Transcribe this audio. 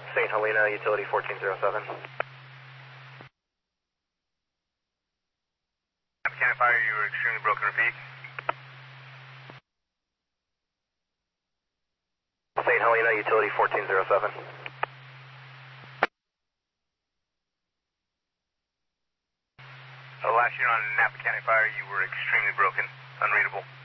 St. Helena, utility 1407. Mechanic fire, you were extremely broken, repeat. St. Helena, utility 1407. Last year on Napa County Fire, you were extremely broken, unreadable.